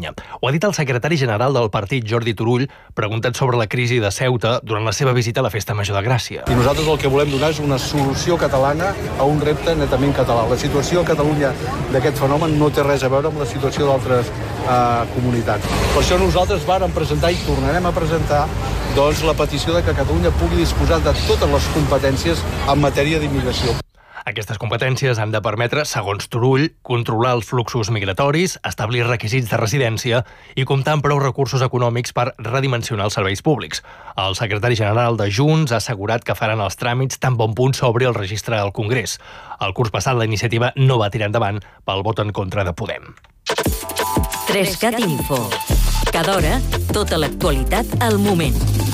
Catalunya. Ho ha dit el secretari general del partit, Jordi Turull, preguntat sobre la crisi de Ceuta durant la seva visita a la Festa Major de Gràcia. I nosaltres el que volem donar és una solució catalana a un repte netament català. La situació a Catalunya d'aquest fenomen no té res a veure amb la situació d'altres comunitats. Per això nosaltres vàrem presentar i tornarem a presentar la petició de que Catalunya pugui disposar de totes les competències en matèria d'immigració. Aquestes competències han de permetre, segons Turull, controlar els fluxos migratoris, establir requisits de residència i comptar amb prou recursos econòmics per redimensionar els serveis públics. El secretari general de Junts ha assegurat que faran els tràmits tan bon punt s'obri el registre al Congrés. El curs passat la iniciativa no va tirar endavant pel vot en contra de Podem. 3CAT Info. Cada hora, tota l'actualitat al moment.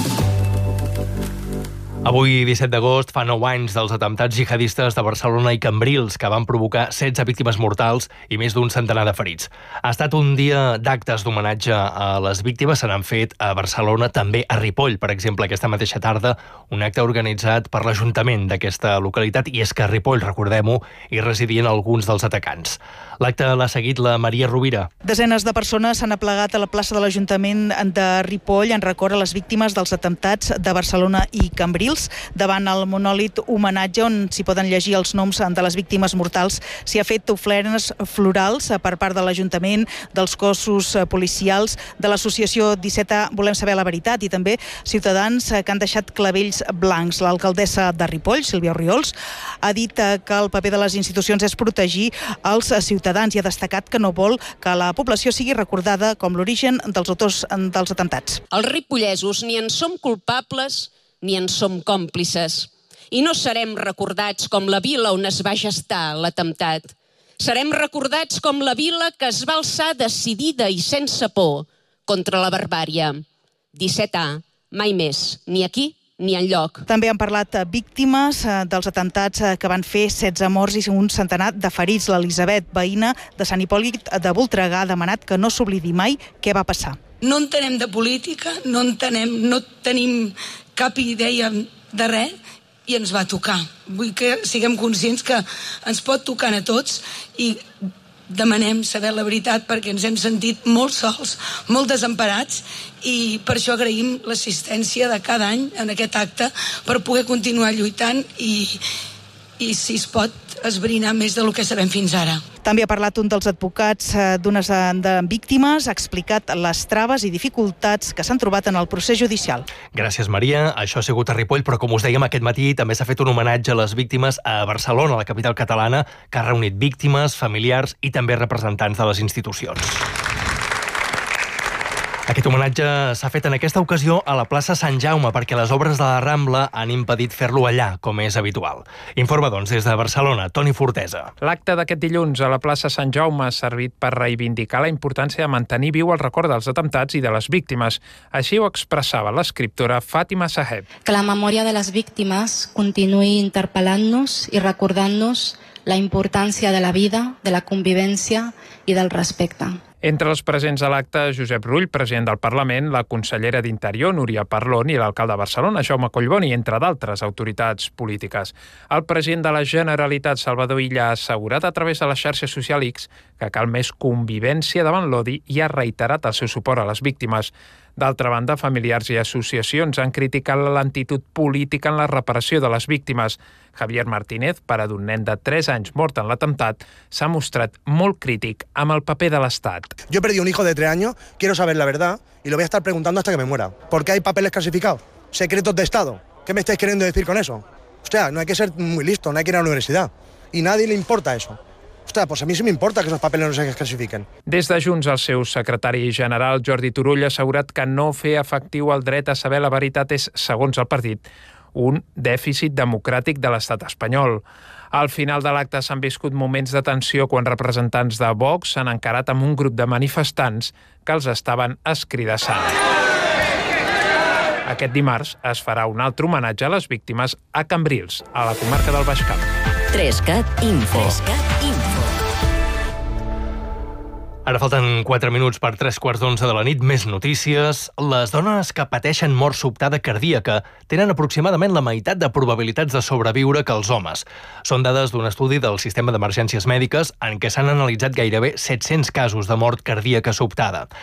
Avui, 17 d'agost, fa 9 anys dels atemptats jihadistes de Barcelona i Cambrils, que van provocar 16 víctimes mortals i més d'un centenar de ferits. Ha estat un dia d'actes d'homenatge a les víctimes. Se n'han fet a Barcelona, també a Ripoll, per exemple, aquesta mateixa tarda, un acte organitzat per l'Ajuntament d'aquesta localitat, i és que a Ripoll, recordem-ho, hi residien alguns dels atacants. L'acte l'ha seguit la Maria Rovira. Desenes de persones s'han aplegat a la plaça de l'Ajuntament de Ripoll en record a les víctimes dels atemptats de Barcelona i Cambrils, davant el monòlit homenatge on s'hi poden llegir els noms de les víctimes mortals. S'hi ha fet ofrenes florals per part de l'Ajuntament, dels cossos policials, de l'associació 17A Volem Saber la Veritat i també ciutadans que han deixat clavells blancs. L'alcaldessa de Ripoll, Sílvia Orriols, ha dit que el paper de les institucions és protegir els ciutadans i ha destacat que no vol que la població sigui recordada com l'origen dels autors dels atemptats. Els ripollesos ni en som culpables ni en som còmplices. I no serem recordats com la vila on es va gestar l'atemptat. Serem recordats com la vila que es va alçar decidida i sense por contra la barbària. 17A, mai més, ni aquí ni enlloc. També han parlat víctimes dels atemptats que van fer 16 morts i un centenar de ferits. L'Elisabet, veïna de Sant Hipòlit de Voltregà, ha demanat que no s'oblidi mai què va passar. No entenem de política, no tenim cap idea de res i ens va tocar. Vull que siguem conscients que ens pot tocar a tots i demanem saber la veritat perquè ens hem sentit molt sols, molt desemparats i per això agraïm l'assistència de cada any en aquest acte per poder continuar lluitant i si es pot esbrinar més del que sabem fins ara. També ha parlat un dels advocats d'unes víctimes, ha explicat les traves i dificultats que s'han trobat en el procés judicial. Gràcies, Maria. Això ha sigut a Ripoll, però com us dèiem aquest matí també s'ha fet un homenatge a les víctimes a Barcelona, la capital catalana, que ha reunit víctimes, familiars i també representants de les institucions. Aquest homenatge s'ha fet en aquesta ocasió a la plaça Sant Jaume perquè les obres de la Rambla han impedit fer-lo allà, com és habitual. Informa, doncs, des de Barcelona, Toni Fortesa. L'acte d'aquest dilluns a la plaça Sant Jaume ha servit per reivindicar la importància de mantenir viu el record dels atemptats i de les víctimes. Així ho expressava l'escriptora Fàtima Saheb. Que la memòria de les víctimes continuï interpel·lant-nos i recordant-nos la importància de la vida, de la convivència i del respecte. Entre els presents a l'acte, Josep Rull, president del Parlament, la consellera d'Interior, Núria Parlon, i l'alcalde de Barcelona, Jaume Collboni, entre d'altres autoritats polítiques. El president de la Generalitat, Salvador Illa, ha assegurat a través de la xarxa social X que cal més convivència davant l'odi i ha reiterat el seu suport a les víctimes. D'altra banda, familiars i associacions han criticat la lentitud política en la reparació de les víctimes. Javier Martínez, pare d'un nen de 3 anys mort en l'atemptat, s'ha mostrat molt crític amb el paper de l'Estat. Yo he perdido un hijo de 3 años, quiero saber la verdad y lo voy a estar preguntando hasta que me muera. ¿Por qué hay papeles clasificados? ¿Secretos de Estado? ¿Qué me estáis queriendo decir con eso? Hostia, no hay que ser muy listo, no hay que ir a la universidad. Y a nadie le importa eso. Ostres, pues a mi sí m'importa que esos papeles no se clasifiquen. Des de Junts, el seu secretari general, Jordi Turull, ha assegurat que no fer efectiu el dret a saber la veritat és, segons el partit, un dèficit democràtic de l'estat espanyol. Al final de l'acte s'han viscut moments de tensió quan representants de Vox s'han encarat amb un grup de manifestants que els estaven escridassant. Aquest dimarts es farà un altre homenatge a les víctimes a Cambrils, a la comarca del Baix Camp. 3CAT Info. 3CAT Info. Ara falten 4 minuts per 3:15 de la nit. Més notícies. Les dones que pateixen mort sobtada cardíaca tenen aproximadament la meitat de probabilitats de sobreviure que els homes. Són dades d'un estudi del Sistema d'Emergències Mèdiques en què s'han analitzat gairebé 700 casos de mort cardíaca sobtada.